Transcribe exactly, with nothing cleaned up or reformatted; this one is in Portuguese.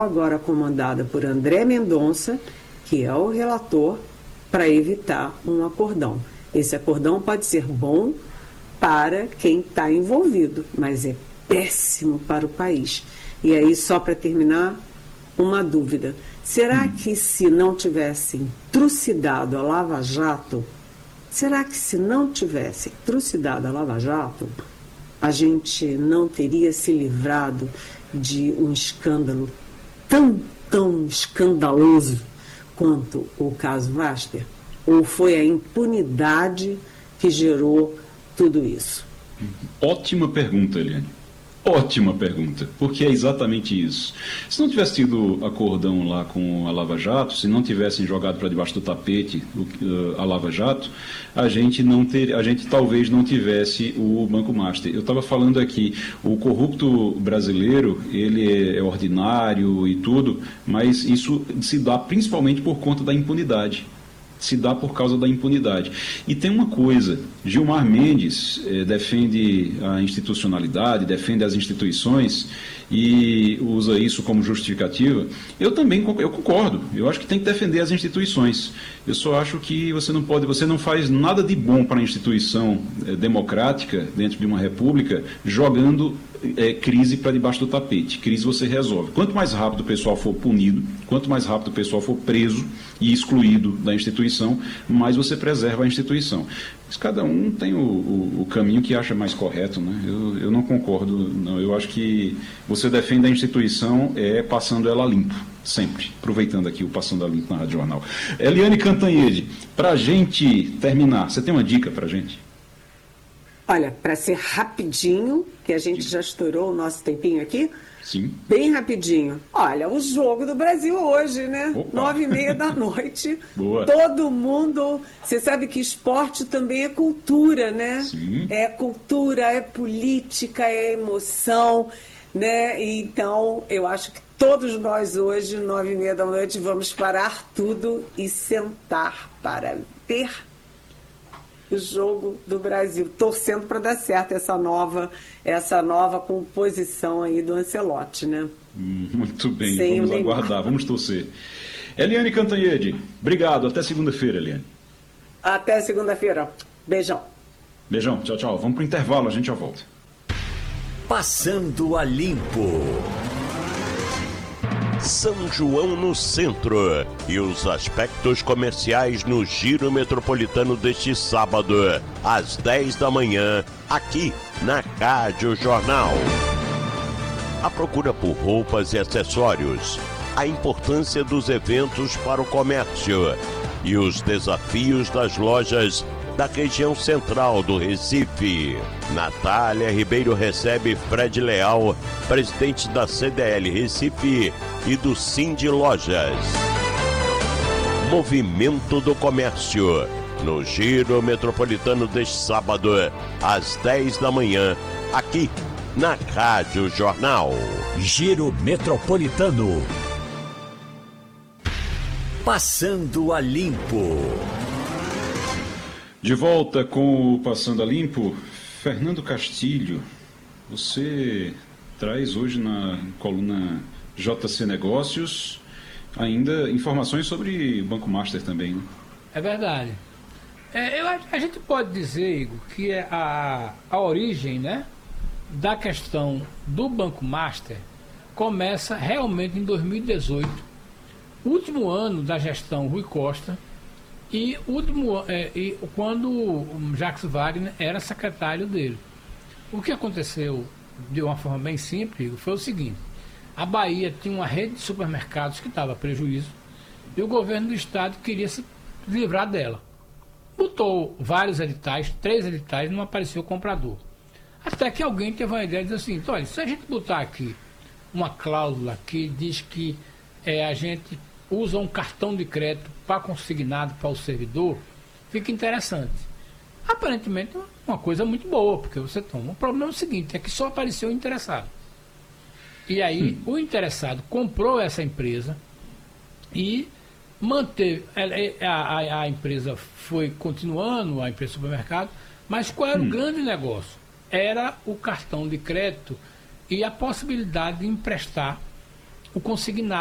agora comandada por André Mendonça, que é o relator, para evitar um acordão. Esse acordão pode ser bom para quem está envolvido, mas é péssimo para o país. E aí, só para terminar, uma dúvida. Será que se não tivessem trucidado a Lava Jato, será que se não tivessem trucidado a Lava Jato, a gente não teria se livrado de um escândalo tão, tão escandaloso quanto o caso Vaster? Ou foi a impunidade que gerou tudo isso? Ótima pergunta, Eliane. Ótima pergunta, porque é exatamente isso. Se não tivesse tido acordão lá com a Lava Jato, se não tivessem jogado para debaixo do tapete a Lava Jato, a gente, não ter, a gente talvez não tivesse o Banco Master. Eu estava falando aqui, o corrupto brasileiro, ele é ordinário e tudo, mas isso se dá principalmente por conta da impunidade. Se dá por causa da impunidade. E tem uma coisa, Gilmar Mendes eh, defende a institucionalidade, defende as instituições e usa isso como justificativa. Eu também eu concordo, eu acho que tem que defender as instituições. Eu só acho que você não pode, você não faz nada de bom para a instituição eh, democrática dentro de uma república jogando É, crise para debaixo do tapete. Crise você resolve. Quanto mais rápido o pessoal for punido, quanto mais rápido o pessoal for preso e excluído da instituição, mais você preserva a instituição. Mas cada um tem o, o, o caminho que acha mais correto, né? Eu, eu não concordo, não. Eu acho que você defende a instituição é passando ela limpo, sempre. Aproveitando aqui o Passando a Limpo na Rádio Jornal. Eliane Cantanhede, para a gente terminar, você tem uma dica para a gente? Olha, para ser rapidinho, que a gente já estourou o nosso tempinho aqui. Sim. Bem rapidinho. Olha, o jogo do Brasil hoje, né? Opa. Nove e meia da noite. Boa. Todo mundo... Você sabe que esporte também é cultura, né? Sim. É cultura, é política, é emoção, né? Então, eu acho que todos nós hoje, nove e meia da noite, vamos parar tudo e sentar para ver o jogo do Brasil, torcendo para dar certo essa nova, essa nova composição aí do Ancelotti, né? Muito bem, Sem vamos aguardar, vamos torcer. Eliane Cantanhede, obrigado, até segunda-feira, Eliane. Até segunda-feira, beijão. Beijão, tchau, tchau, vamos pro intervalo, a gente já volta. Passando a Limpo. São João no centro e os aspectos comerciais no Giro Metropolitano deste sábado, às dez da manhã, aqui na Rádio Jornal. A procura por roupas e acessórios, a importância dos eventos para o comércio e os desafios das lojas da região central do Recife. Natália Ribeiro recebe Fred Leal, presidente da C D L Recife e do Cindy Lojas. Movimento do Comércio, no Giro Metropolitano deste sábado, às dez da manhã, aqui na Rádio Jornal. Giro Metropolitano. Passando a Limpo. De volta com o Passando a Limpo, Fernando Castilho, você traz hoje na coluna J C Negócios ainda informações sobre o Banco Master também, né? É verdade. É, eu, a gente pode dizer, Igor, que é a, a origem, né, da questão do Banco Master começa realmente em dois mil e dezoito, último ano da gestão Rui Costa, e, último, é, e quando o Jacques Wagner era secretário dele. O que aconteceu de uma forma bem simples foi o seguinte: a Bahia tinha uma rede de supermercados que estava a prejuízo e o governo do estado queria se livrar dela. Botou vários editais, três editais, não apareceu comprador. Até que alguém teve uma ideia de dizer assim: olha, se a gente botar aqui uma cláusula que diz que é, a gente usa um cartão de crédito para consignado para o servidor, fica interessante. Aparentemente uma coisa muito boa, porque você toma. O problema é o seguinte, é que só apareceu o interessado. E aí hum. o interessado comprou essa empresa e manteve, a, a, a empresa foi continuando, a empresa supermercado, mas qual era hum. o grande negócio? Era o cartão de crédito e a possibilidade de emprestar o consignado.